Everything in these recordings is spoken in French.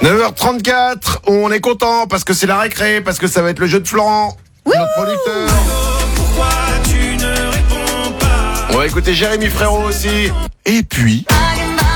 9h34, on est content parce que c'est la récré, parce que ça va être le jeu de Florent, notre producteur. Pourquoi tu ne réponds pas? On va écouter Jérémy Frérot aussi. Et puis... Ça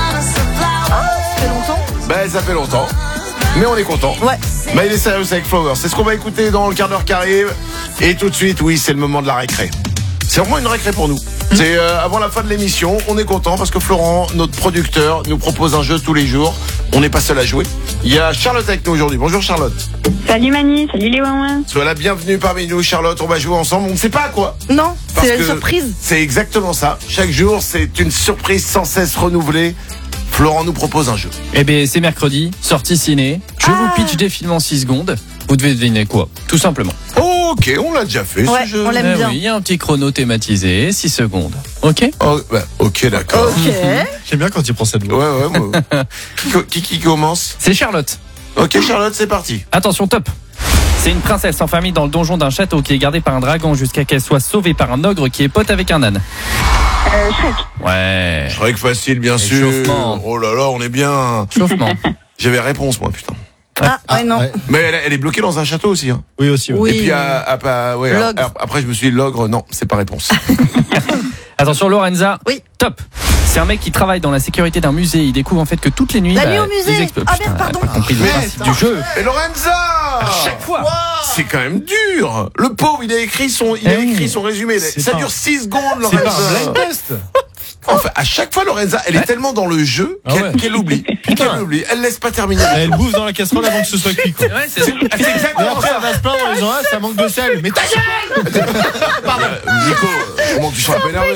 fait longtemps. Ça fait longtemps. Mais on est content. Ouais. Il est sérieux avec Flower. C'est ce qu'on va écouter dans le quart d'heure qui arrive. Et tout de suite, oui, c'est le moment de la récré. C'est vraiment une récré pour nous. C'est avant la fin de l'émission, on est content parce que Florent, notre producteur, nous propose un jeu tous les jours. On n'est pas seul à jouer. Il y a Charlotte avec nous aujourd'hui. Bonjour Charlotte. Salut Mani, salut les ouin. Sois la bienvenue parmi nous Charlotte. On va jouer ensemble. On ne sait pas à quoi. Non, Parce c'est que une surprise. C'est exactement ça. Chaque jour, c'est une surprise sans cesse renouvelée. Florent nous propose un jeu. Eh bien, c'est mercredi, sortie ciné. Je vous pitch des films en 6 secondes. Vous devez deviner quoi, tout simplement. Ok, on l'a déjà fait Ouais, ce jeu. on l'aime bien. Oui, il y a un petit chrono thématisé, 6 secondes. Ok. Ok, d'accord. Ok. J'aime bien quand il prend cette voix. Ouais, moi. Qui commence? C'est Charlotte. Ok, Charlotte, c'est parti. Attention, top. C'est une princesse enfermée dans le donjon d'un château qui est gardée par un dragon jusqu'à qu'elle soit sauvée par un ogre qui est pote avec un âne. Shrek. Ouais. Shrek facile, bien sûr. Échauffement. Oh là là, on est bien. Chauffement. J'avais réponse, moi, putain. Ouais, non. Ouais. Mais elle est bloquée dans un château aussi. Hein. Oui, aussi. Ouais. Oui. Et puis, L'ogre. après, je me suis dit, l'ogre, non, c'est pas réponse. Attention, Lorenza. Oui. Top. C'est un mec qui travaille dans la sécurité d'un musée. Il découvre en fait que toutes les nuits... La nuit au musée. Putain, Ah, merde, pardon. elle a pas compris le principe du jeu. Et Lorenza À chaque fois. C'est quand même dur. Le pauvre, il a écrit son résumé. Ça pas- dure 6 secondes, C'est pas Lorenza. un blind test. Enfin, à chaque fois, Lorenza, elle est tellement dans le jeu Ah ouais. qu'elle oublie. Qu'elle oublie. Elle laisse pas terminer. Elle bouffe dans la casserole avant que ce soit cuit, quoi. Ouais, c'est C'est Et exactement après, ça. elle va se plaindre en disant, ah, ça manque de sel. Mais ta gueule! Nico, comment tu seras pas énervé?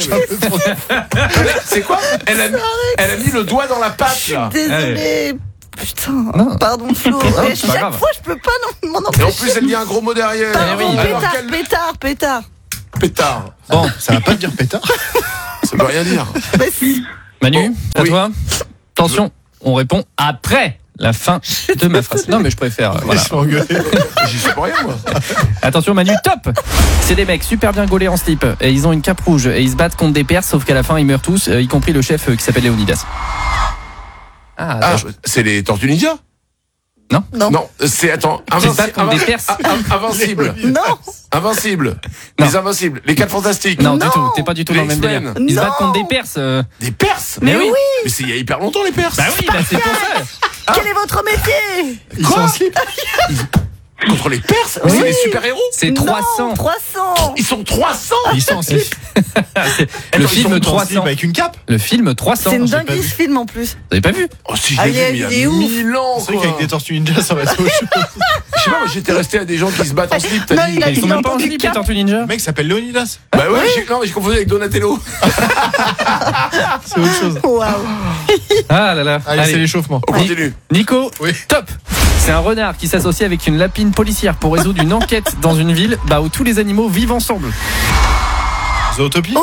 C'est quoi? Elle a mis le doigt dans la pâte, là. Désolée. Putain. Non. Pardon, Flo. Mais c'est pas chaque grave. fois, je peux pas m'en Et empêcher. en plus, elle dit un gros mot derrière. Pardon, oui. Alors pétard. pétard. Bon, Ça va pas dire pétard. Ça veut rien dire. Bah si. Manu, Bon, à oui. toi. Attention, on répond après la fin de ma phrase. Non, mais je préfère. Ils Voilà. sont engueulés. J'y suis pour rien, moi. Attention, Manu, top. C'est des mecs super bien gaulés en slip. Et ils ont une cape rouge. Et ils se battent contre des Perses, sauf qu'à la fin, ils meurent tous, y compris le chef qui s'appelle Léonidas. Ah, d'accord. c'est les Tortues Ninja? Non. Non, c'est, attends, Ils se battent contre des Perses. Invincible. Non. Invincible. Non. Les Invincibles. Les 4 Fantastiques. Non, du Non. tout. T'es pas du tout dans le même Les délire. X-Men. Ils se battent Non. contre des Perses. Des Perses? Mais oui. Mais c'est il y a hyper longtemps, les Perses. Bah oui, bah c'est pour ça. Quel est votre métier? Ils sont en slip. Contre les Perses? Mais Oui. c'est des super-héros. C'est Non, 300. 300. Ils sont 300. Ils sont en slip. Le Attends, ils film sont En 300. slip avec une cape. Le film 300. C'est une Vous dinguerie ce film en plus. avez pas vu? Oh, si, Ah, j'ai vu, mais il il y est a ouf. 1000 ans, C'est vrai quoi. qu'avec des Tortues Ninja, ça va être autre chose. Je sais pas, moi, j'étais resté à des gens qui se battent en slip, Non, t'as dit. il a Ils sont dit même pas en entendu slip, les cap. Tortues Ninja. Le mec s'appelle Leonidas. Bah ouais, j'ai confondu avec Donatello. C'est autre chose. Waouh. Ah là là. Allez, c'est l'échauffement. On continue. Nico, Oui. top. C'est un renard qui s'associe avec une lapine policière pour résoudre une enquête dans une ville où tous les animaux vivent ensemble. Zootopie.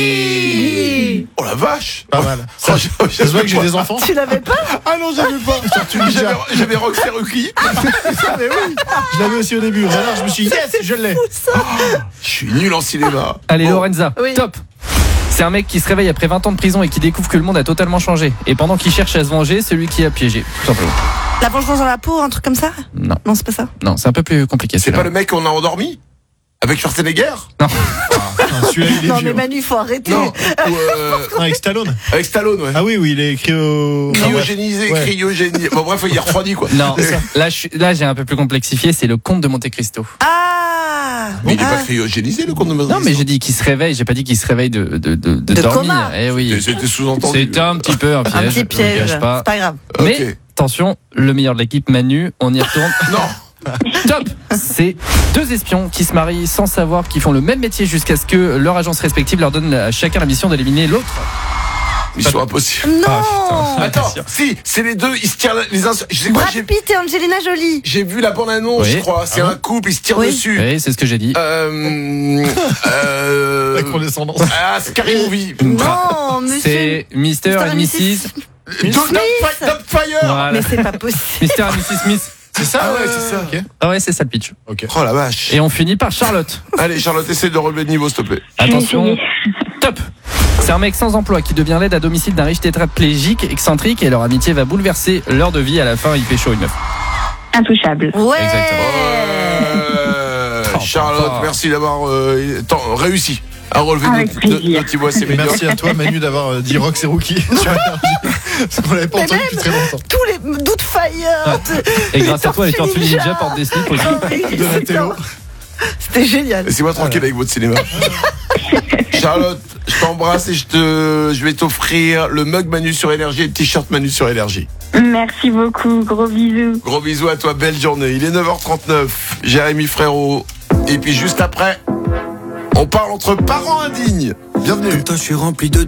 Oui. Oh la vache. Pas mal. Oh, Ça se voit que j'ai des enfants. Tu l'avais pas? Ah non, j'avais pas. Tortues Ninja. J'avais Rox Seruki. Mais oui. Je l'avais aussi au début. Renard, je me suis dit, yes, je l'ai. Je suis nul en cinéma. Allez, Bon. Lorenza, Oui. top. C'est un mec qui se réveille après 20 ans de prison et qui découvre que le monde a totalement changé. Et pendant qu'il cherche à se venger, celui qui a piégé, tout simplement. La vengeance dans la peau, un truc comme ça? Non, Non, c'est pas ça. non, c'est un peu plus compliqué. C'est celui-là. pas le mec qu'on a endormi? Avec Schwarzenegger? Ah, celui-là, il est Non, vieux. mais Manu, faut arrêter. Non. Ou Non, avec Stallone. avec Stallone, ouais. Ah oui, oui, il est écrit au. Cryogénisé, Ouais. cryogénisé. Bon, bref, il est refroidi, quoi. Non, là j'ai un peu plus complexifié, c'est le comte de Monte Cristo. Ah. Mais il est pas Ah. cryogénisé, le compte de Non, mais j'ai dit qu'il se réveille, j'ai pas dit qu'il se réveille de dormir. coma. Eh oui. C'était sous-entendu. C'était un petit peu un piège. Un petit je vous piège. le cache pas. C'est pas grave. Mais Ok. attention, le meilleur de l'équipe, Manu, on y retourne. Non. Top. C'est 2 espions qui se marient sans savoir qu'ils font le même métier jusqu'à ce que leur agence respective leur donne à chacun la mission d'éliminer l'autre. Mission impossible. Non. Attends, si, c'est les deux, ils se tirent les uns. Je sais quoi, Brad Pitt et Angelina Jolie. j'ai vu la bande-annonce, Oui. je crois. C'est un couple, ils se tirent Oui. dessus. Oui, c'est ce que j'ai dit. Avec condescendance. Ah, Scary Movie. Non, monsieur. C'est Mr. Mr. and and Mrs. Dogfire. Voilà. Mais c'est pas possible. Mr. and Mrs. Smith. C'est ça, Ah ouais, c'est ça. Ok. Ah ouais, c'est ça le pitch. Ok. Oh la vache. Et on finit par Charlotte. Allez, Charlotte, essaie de relever le niveau, s'il te plaît. Attention. Top. C'est un mec sans emploi qui devient l'aide à domicile d'un riche tétraplégique excentrique et leur amitié va bouleverser leur de vie. À la fin, il pécho une meuf. Intouchable. Ouais. Charlotte, fort. merci d'avoir réussi à relever Avec plaisir. notre Thibaut assez médiocre. Merci à toi, Manu, d'avoir dit Rox et Rookie sur Énergie. Parce qu'on l'avait pas Mais entendu depuis très longtemps. Tous les doutes fire. Et grâce à toi, les Tortues Ninja portent des slips aussi. De la télo. C'était génial. Laissez-moi tranquille avec votre cinéma. Charlotte, je t'embrasse et je vais t'offrir le mug Manu sur Énergie et le t-shirt Manu sur Énergie. Merci beaucoup. Gros bisous. Gros bisous à toi, belle journée. Il est 9h39, Jérémy Frérot. Et puis juste après, on parle entre parents indignes. Bienvenue. Comme toi, je suis rempli de